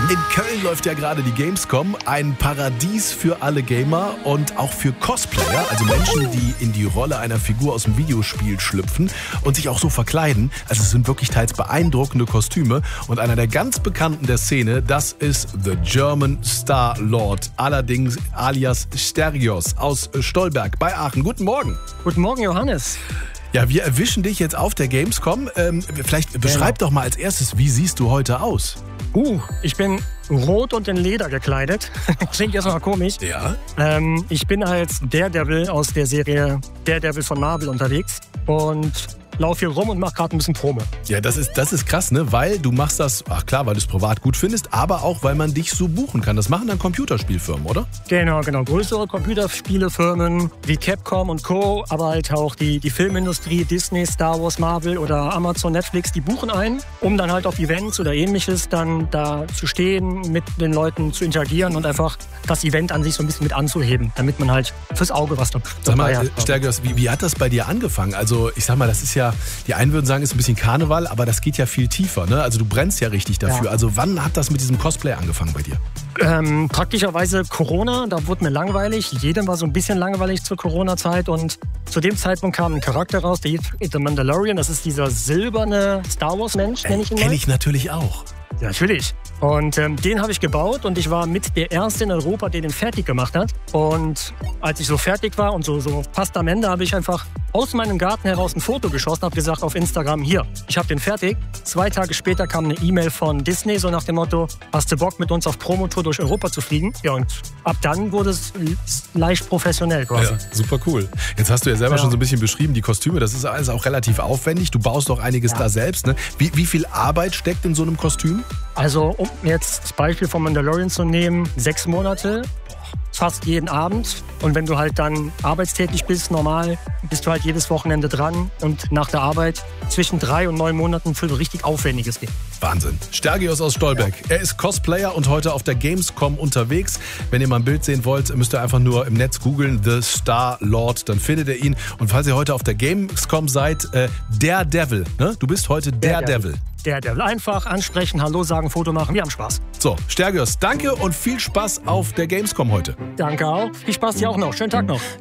In Köln läuft ja gerade die Gamescom, ein Paradies für alle Gamer und auch für Cosplayer, also Menschen, die in die Rolle einer Figur aus dem Videospiel schlüpfen und sich auch so verkleiden. Also es sind wirklich teils beeindruckende Kostüme und einer der ganz bekannten der Szene, das ist The German Star-Lord, allerdings alias Stergios aus Stolberg bei Aachen. Guten Morgen. Guten Morgen, Johannes. Ja, wir erwischen dich jetzt auf der Gamescom. Vielleicht beschreib doch mal als erstes, wie siehst du heute aus? Ich bin rot und in Leder gekleidet. Klingt erstmal komisch. Ja. Ich bin als Daredevil aus der Serie Daredevil von Marvel unterwegs und laufe hier rum und mache gerade ein bisschen Promo. Ja, das ist krass, ne? Weil du machst das, ach klar, weil du es privat gut findest, aber auch, weil man dich so buchen kann. Das machen dann Computerspielfirmen, oder? Genau. Größere Computerspielefirmen wie Capcom und Co., aber halt auch die Filmindustrie, Disney, Star Wars, Marvel oder Amazon, Netflix, die buchen ein, um dann halt auf Events oder ähnliches dann da zu stehen, mit den Leuten zu interagieren und einfach das Event an sich so ein bisschen mit anzuheben, damit man halt fürs Auge was dabei hat. Sag mal, Stergios, wie hat das bei dir angefangen? Also ich sag mal, das ist ja, die einen würden sagen, ist ein bisschen Karneval, aber das geht ja viel tiefer, ne? Also du brennst ja richtig dafür. Ja. Also wann hat das mit diesem Cosplay angefangen bei dir? Praktischerweise Corona, da wurde mir langweilig. Jedem war so ein bisschen langweilig zur Corona-Zeit und zu dem Zeitpunkt kam ein Charakter raus, der hieß The Mandalorian. Das ist dieser silberne Star Wars-Mensch, nenne ich ihn mal. Kenn ich natürlich auch. Ja, natürlich. Und den habe ich gebaut und ich war mit der Erste in Europa, der den fertig gemacht hat. Und als ich so fertig war und so fast am Ende, habe ich einfach aus meinem Garten heraus ein Foto geschossen, habe gesagt auf Instagram, hier, ich habe den fertig. 2 Tage später kam eine E-Mail von Disney, so nach dem Motto, hast du Bock mit uns auf Promotour durch Europa zu fliegen? Ja, und ab dann wurde es leicht professionell quasi. Ja, super cool. Jetzt hast du ja selber schon so ein bisschen beschrieben, die Kostüme, das ist alles auch relativ aufwendig. Du baust doch einiges da selbst, ne? Wie viel Arbeit steckt in so einem Kostüm? Also, um jetzt das Beispiel von Mandalorian zu nehmen, 6 Monate, fast jeden Abend. Und wenn du halt dann arbeitstätig bist, normal, bist du halt jedes Wochenende dran. Und nach der Arbeit zwischen 3 und 9 Monaten für ein richtig aufwendiges Ding. Wahnsinn. Stergios aus Stolberg. Ja. Er ist Cosplayer und heute auf der Gamescom unterwegs. Wenn ihr mal ein Bild sehen wollt, müsst ihr einfach nur im Netz googeln, The Star-Lord, dann findet ihr ihn. Und falls ihr heute auf der Gamescom seid, Daredevil, ne? Du bist heute Daredevil. Daredevil. Einfach ansprechen, Hallo sagen, Foto machen, wir haben Spaß. So, Stergios, danke und viel Spaß auf der Gamescom heute. Danke auch. Viel Spaß dir auch noch. Schönen Tag noch.